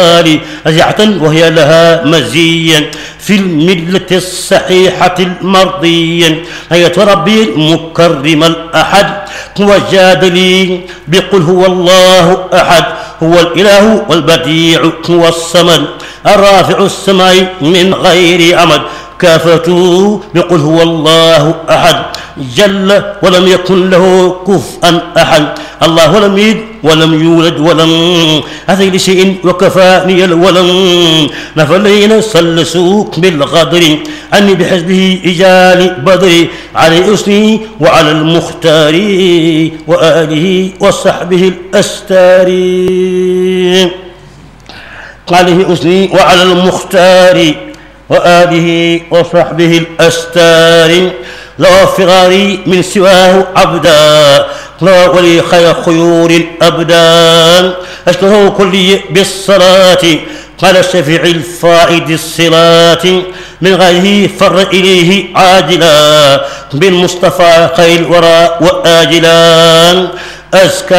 أزعة وهي لها مزيا في الملة الصحيحة المرضية. أية ربي المكرم الأحد وجاد لي بقل هو الله أحد هو الإله والبديع هو الصمد الرافع السماء من غير عمد كافته بقل هو الله أحد جل ولم يكن له كفءا أحد الله لم يلد ولم يولد ولم أتي لشيء وكفاني الولم نفلين سلسوك بالغدر أني بحزبه إجال بدري على أسني وعلى المختار وآله وصحبه الأستار عليه أسني وعلى المختار وآله وصحبه الأستار لا فراري من سواه عبدا لا ولي خير خيور الأبدان أشكره كلي بالصلاة قال الشفيع الفائد الصلاة من غيره فر إليه عاجلا بالمصطفى خير الورى وآجلا أزكى